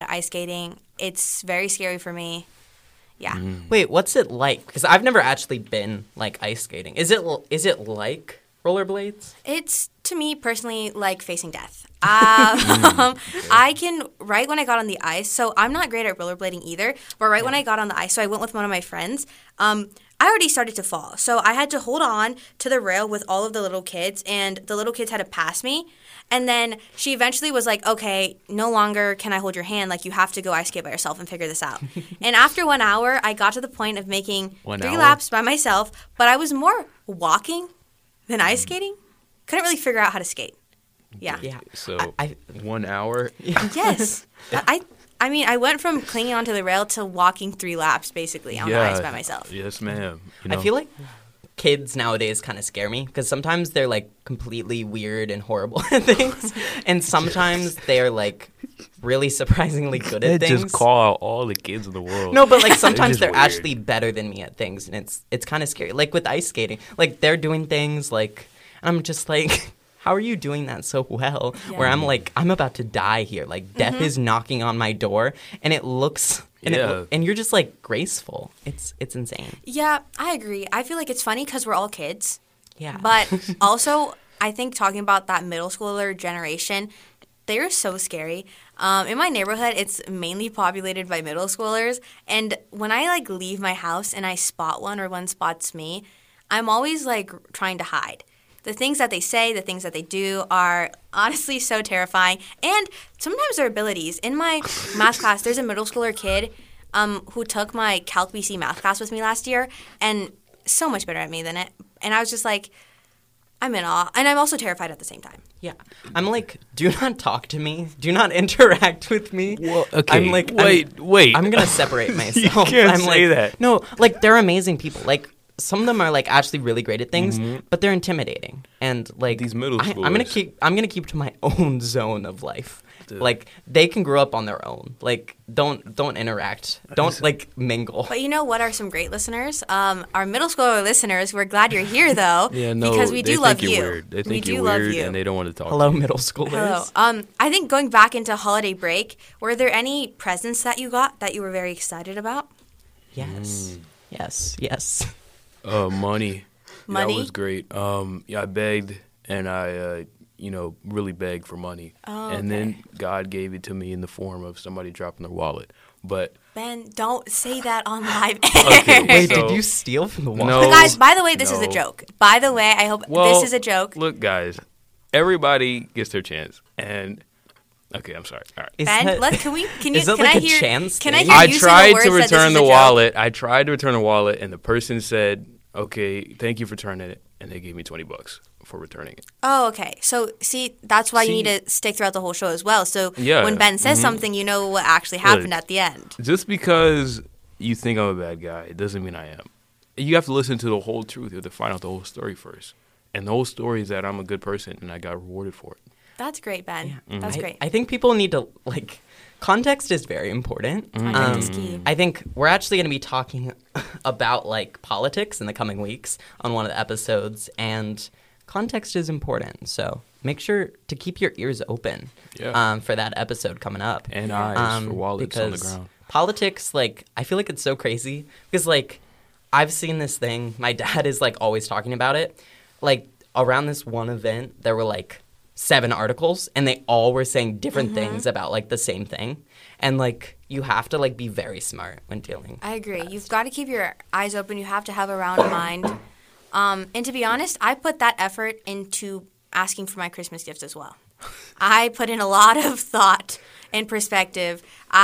ice skating. It's very scary for me. Yeah. Wait, what's it like? Because I've never actually been like ice skating. Is it like rollerblades? It's, to me personally, like facing death. I can, right when I got on the ice, so I'm not great at rollerblading either, but right when I got on the ice, so I went with one of my friends, I already started to fall. So I had to hold on to the rail with all of the little kids, and the little kids had to pass me. And then she eventually was like, okay, no longer can I hold your hand. Like, you have to go ice skate by yourself and figure this out. And after 1 hour, I got to the point of making 3 laps by myself, but I was more walking than ice skating. Couldn't really figure out how to skate. Yeah. So 1 hour? Yes. I mean, I went from clinging onto the rail to walking 3 laps, basically, on the ice by myself. Yes, ma'am. I feel like kids nowadays kind of scare me because sometimes they're like completely weird and horrible at things, and sometimes they are like really surprisingly good at things. Just call out all the kids in the world. No, but like sometimes they're weird. actually better than me at things, and it's kind of scary. Like with ice skating, like they're doing things like I'm just like, how are you doing that so well? Yeah. Where I'm like, I'm about to die here. Like death is knocking on my door, and it looks. And you're just like graceful. It's insane. Yeah, I agree. I feel like it's funny because we're all kids. Yeah. But also, I think talking about that middle schooler generation, they're so scary. In my neighborhood, it's mainly populated by middle schoolers. And when I like leave my house and I spot one or one spots me, I'm always like trying to hide. The things that they say, the things that they do are honestly so terrifying. And sometimes their abilities. In my math class, there's a middle schooler kid who took my Calc BC math class with me last year and so much better at me than it. And I was just like, I'm in awe. And I'm also terrified at the same time. Yeah. I'm like, do not talk to me. Do not interact with me. Well, okay. I'm like, wait. I'm going to separate myself. You can't I'm say like, that. No, like they're amazing people. Like some of them are like actually really great at things, but they're intimidating. And like These middle schoolers. I'm gonna keep to my own zone of life. Dude. Like they can grow up on their own. Like don't interact. Don't like mingle. But you know what are some great listeners? Our middle schooler listeners. We're glad you're here though, because we do love you. Weird. They think we you're do love weird, you. and they don't want to talk. Hello, to you. middle schoolers. Hello. I think going back into holiday break, were there any presents that you got that you were very excited about? Yes. Yes. Money. Money? That was great. I begged, and I, really begged for money. Oh, and then God gave it to me in the form of somebody dropping their wallet. But Ben, don't say that on live Okay, air. Wait, so- did you steal from the wall? No. But guys, by the way, this is a No. joke. By the way, I hope this is a joke. Look, guys, everybody gets their chance, and okay, I'm sorry. All right. Is Ben, that- can is that can like I a hear, chance Can I thing? hear I you say the tried words to that this return is the a joke? wallet. I tried to return the wallet, and the person said, "Okay, thank you for turning it," and they gave me $20 for returning it. Oh, okay. So, see, that's why you need to stick throughout the whole show as well. So Yeah. when Ben says something, you know what actually happened Look. at the end. Just because you think I'm a bad guy, it doesn't mean I am. You have to listen to the whole truth. You have to find out the whole story first. And the whole story is that I'm a good person, and I got rewarded for it. That's great, Ben. That's great. I think people need to like context is very important. Context is key. I think we're actually going to be talking about like politics in the coming weeks on one of the episodes, and context is important. So make sure to keep your ears open for that episode coming up. And eyes for wallets on the because ground. Politics, like I feel like it's so crazy because like I've seen this thing. My dad is like always talking about it. Like around this one event, there were like 7 articles, and they all were saying different things about like the same thing. And like you have to like be very smart when dealing. I agree. You've got to keep your eyes open. You have to have a round mind. And to be honest, I put that effort into asking for my Christmas gifts as well. I put in a lot of thought and perspective.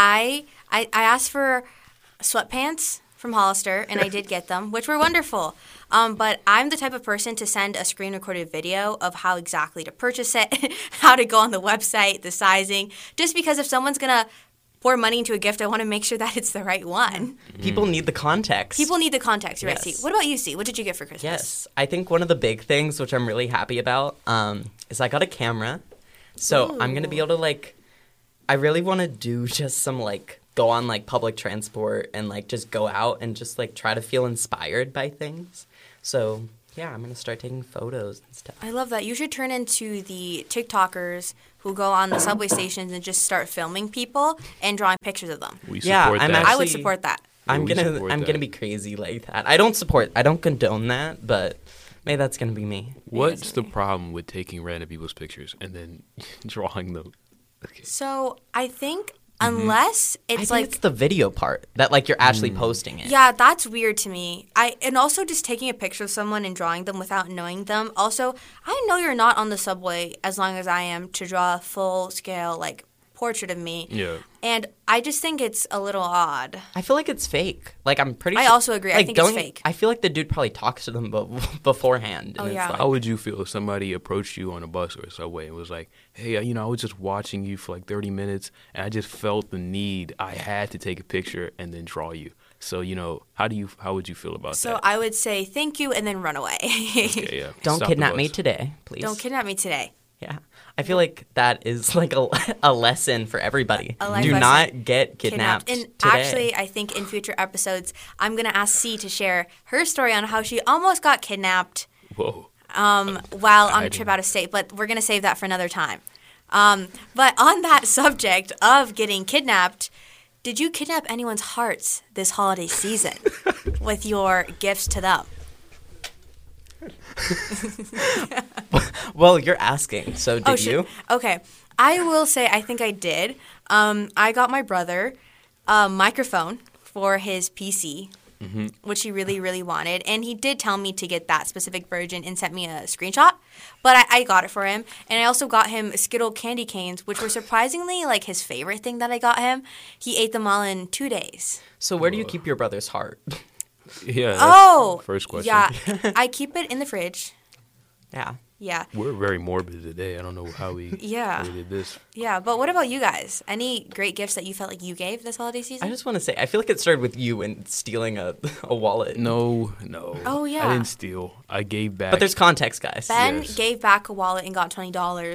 I asked for sweatpants from Hollister, and I did get them, which were wonderful. But I'm the type of person to send a screen-recorded video of how exactly to purchase it, how to go on the website, the sizing, just because if someone's going to pour money into a gift, I want to make sure that it's the right one. People need the context. People need the context. You're right, Yes. C. What about you, C? What did you get for Christmas? Yes, I think one of the big things, which I'm really happy about, is I got a camera. So I'm going to be able to, like, I really want to do just some, like, go on, like, public transport and, like, just go out and just, like, try to feel inspired by things. So, yeah, I'm going to start taking photos and stuff. I love that. You should turn into the TikTokers who go on the subway stations and just start filming people and drawing pictures of them. We Yeah, support I'm that. I would Actually- support that. I'm we gonna support I'm that. gonna be crazy like that. I don't condone that, but maybe that's gonna be me. What's the problem with taking random people's pictures and then drawing them? Okay. So I think unless I it's think like it's the video part that like you're actually posting it. yeah, that's weird to me. And also just taking a picture of someone and drawing them without knowing them. Also, I know you're not on the subway as long as I am to draw a full scale like portrait of me. Yeah. And I just think it's a little odd. I feel like it's fake. Like I'm pretty. I sure, also agree. I like, think it's don't- fake. I feel like the dude probably talks to them beforehand. And Oh, it's yeah. like- How would you feel if somebody approached you on a bus or a subway and was like, hey, I was just watching you for like 30 minutes and I just felt the need. I had to take a picture and then draw you. So, how would you feel about So that? I would say thank you and then run away. Okay, yeah. Don't Stop the kidnap me bus. today, please. Don't kidnap me today. Yeah. I feel like that is like a lesson for everybody. A life Do lesson. not get kidnapped And today. actually, I think in future episodes, I'm going to ask C to share her story on how she almost got kidnapped Whoa. while on a trip out of state, but we're going to save that for another time. But on that subject of getting kidnapped, did you kidnap anyone's hearts this holiday season with your gifts to them? Well, you're asking, so did shit. you? Okay. I will say I think I did. I got my brother a microphone for his PC, which he really, really wanted. And he did tell me to get that specific version and sent me a screenshot. But I got it for him. And I also got him Skittle candy canes, which were surprisingly like his favorite thing that I got him. He ate them all in 2 days. So where do you keep your brother's heart? Yeah. that's Oh! the First question. Yeah. I keep it in the fridge. Yeah. Yeah. We're very morbid today. I don't know how we did this. Yeah. But what about you guys? Any great gifts that you felt like you gave this holiday season? I just want to say, I feel like it started with you and stealing a wallet. No. Oh, yeah. I didn't steal. I gave back. But there's context, guys. Ben Yes. gave back a wallet and got $20.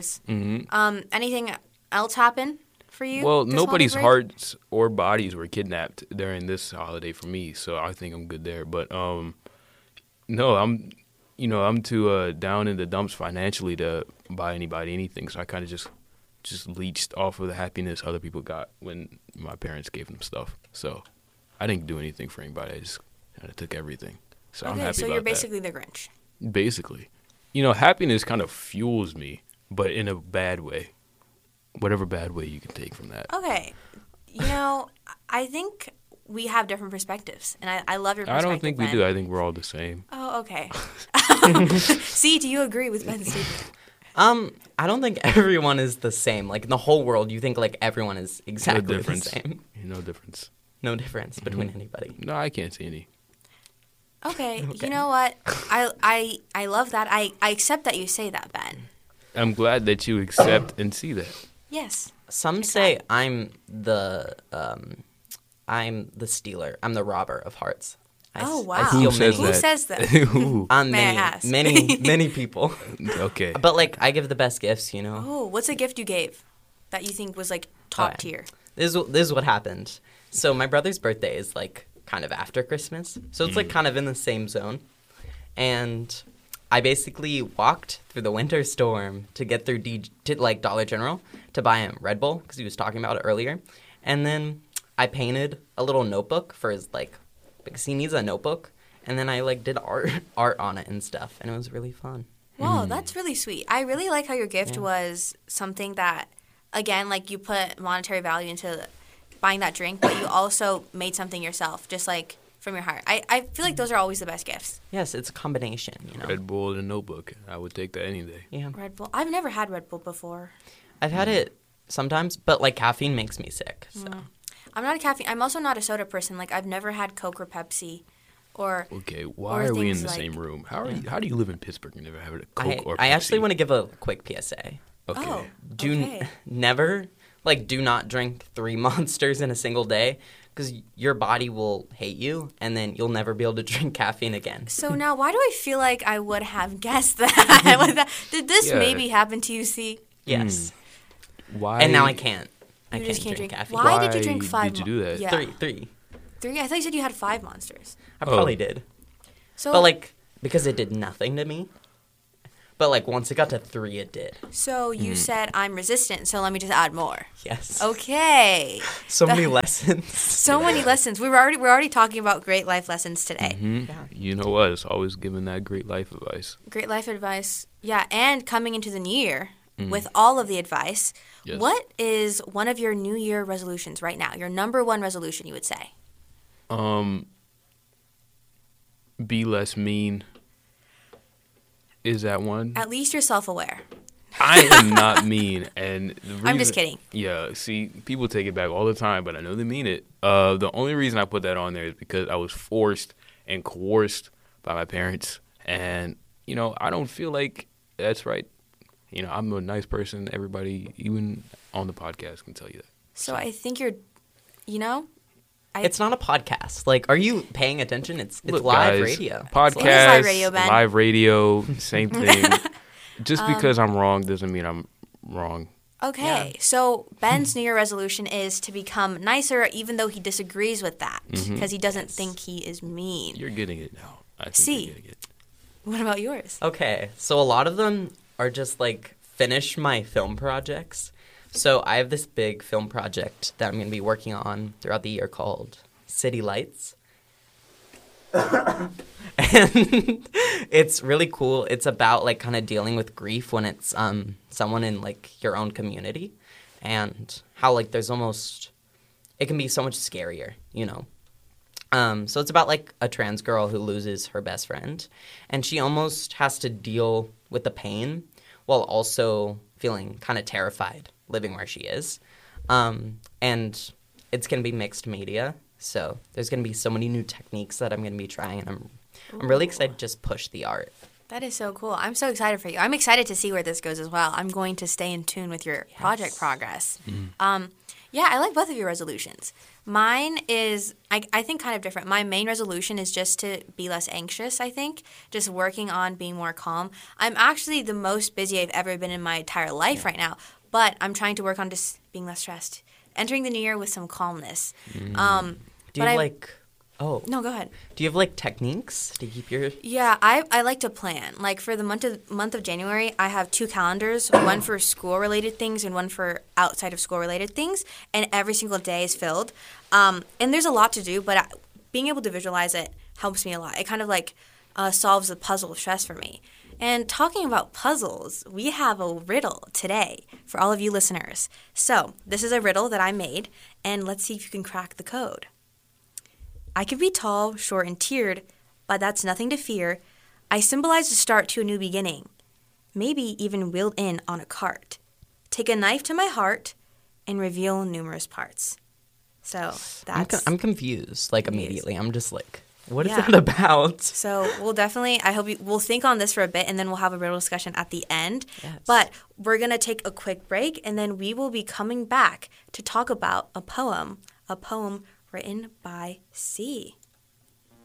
Anything else happen for you? Well, this nobody's holiday break? hearts or bodies were kidnapped during this holiday for me, so I think I'm good there. But no, I'm too down in the dumps financially to buy anybody anything, so I kind of just leached off of the happiness other people got when my parents gave them stuff. So I didn't do anything for anybody. I just kind of took everything. So I'm Okay, happy so about you're that. basically the Grinch. Basically, happiness kind of fuels me, but in a bad way. Whatever bad way you can take from that. Okay. I think we have different perspectives, and I love your I perspective, don't think we Ben. do. I think we're all the same. Oh, okay. See, do you agree with Ben's statement? I don't think everyone is the same. Like in the whole world, you think like everyone is exactly No the difference. same. No difference. No difference between anybody. No, I can't see any. Okay. Okay. You know what? I love that. I accept that you say that, Ben. I'm glad that you accept and see that. Yes. Some say I'm the stealer. I'm the robber of hearts. Oh, wow. I steal Who says many. Who that? says that? Who? May I Many, ask? many people. Okay. But like, I give the best gifts, you know. Oh, what's a gift you gave that you think was like top Okay. tier? This is what happened. So my brother's birthday is like kind of after Christmas, so it's like kind of in the same zone. And I basically walked through the winter storm to get through Dollar General to buy him Red Bull because he was talking about it earlier. And then I painted a little notebook for his because he needs a notebook. And then I did art on it and stuff, and it was really fun. Wow, that's really sweet. I really like how your gift was something that, again, you put monetary value into buying that drink, but you also made something yourself, just from your heart. I feel like those are always the best gifts. Yes, it's a combination, you know. Red Bull and a notebook. I would take that any day. Yeah, Red Bull. I've never had Red Bull before. I've had it sometimes, but caffeine makes me sick. So I'm not a caffeine. I'm also not a soda person. I've never had Coke or Pepsi, or Okay, why or are we in things the same room? How do you live in Pittsburgh and never have a Coke or Pepsi? I actually want to give a quick PSA. Okay. Oh, Do okay. never do not drink 3 Monsters in a single day because your body will hate you and then you'll never be able to drink caffeine again. So now, why do I feel like I would have guessed that? Did this Yeah. maybe happen to you, C? Yes. Why? And now I can't. I You can't just can't drink drink. caffeine. Why did you drink Why 5? did you do that? Yeah. Three. 3? I thought you said you had 5 Monsters. I Oh. probably did. So But because it did nothing to me. But like once it got to 3, it did. So you said I'm resistant, so let me just add more. Yes. Okay. So many lessons. So many lessons. We're already talking about great life lessons today. You know what? It's always giving that great life advice. Great life advice. Yeah, and coming into the new year with all of the advice, Yes. what is one of your New Year resolutions right now? Your number one resolution, you would say? Be less mean. Is that one? At least you're self-aware. I am not mean, and I'm just kidding. Yeah, see, people take it back all the time, but I know they mean it. The only reason I put that on there is because I was forced and coerced by my parents, and I don't feel like that's right. I'm a nice person. Everybody, even on the podcast, can tell you that. So I think you're, It's not a podcast. Like, are you paying attention? It's Look, live guys, radio. Podcast, live radio, Ben. live radio, same thing. Just because I'm wrong doesn't mean I'm wrong. Okay, so Ben's New Year resolution is to become nicer, even though he disagrees with that, because he doesn't think he is mean. You're getting it now. I think See. you're getting it. What about yours? Okay, so a lot of them are just like finish my film projects. So I have this big film project that I'm going to be working on throughout the year called City Lights. And it's really cool. It's about like kind of dealing with grief when it's someone in like your own community, and how like there's almost it can be so much scarier, So it's about like a trans girl who loses her best friend, and she almost has to deal with the pain while also feeling kind of terrified living where she is. And it's going to be mixed media. So there's going to be so many new techniques that I'm going to be trying, and I'm really excited to just push the art. That is so cool. I'm so excited for you. I'm excited to see where this goes as well. I'm going to stay in tune with your project progress. Yeah, I like both of your resolutions. Mine is, I think, kind of different. My main resolution is just to be less anxious, I think, just working on being more calm. I'm actually the most busy I've ever been in my entire life right now, but I'm trying to work on just being less stressed, entering the new year with some calmness. Do you have like... Oh. No, go ahead. Do you have like techniques to keep your... Yeah, I like to plan. Like for the month of January, I have 2 calendars, one for school-related things and one for outside of school-related things, and every single day is filled. And there's a lot to do, but being able to visualize it helps me a lot. It kind of like solves the puzzle of stress for me. And talking about puzzles, we have a riddle today for all of you listeners. So this is a riddle that I made, and let's see if you can crack the code. I can be tall, short, and tiered, but that's nothing to fear. I symbolize the start to a new beginning, maybe even wheeled in on a cart. Take a knife to my heart and reveal numerous parts. So that's... I'm confused, like, immediately. I'm just like, what is Yeah. that about? So we'll definitely, we'll think on this for a bit, and then we'll have a riddle discussion at the end. Yes. But we're going to take a quick break, and then we will be coming back to talk about a poem written by C.